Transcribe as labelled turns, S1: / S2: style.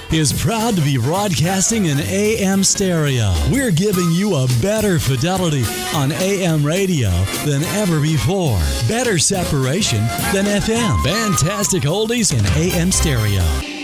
S1: is proud to be broadcasting in AM stereo. We're giving you a better fidelity on AM radio than ever before. Better separation than FM. Fantastic oldies in AM stereo.